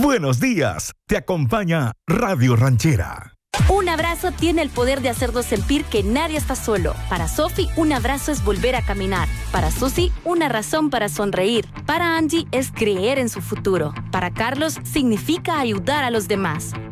Buenos días, te acompaña Radio Ranchera. Un abrazo tiene el poder de hacernos sentir que nadie está solo. Para Sophie, un abrazo es volver a caminar. Para Susi, una razón para sonreír. Para Angie, es creer en su futuro. Para Carlos, significa ayudar a los demás.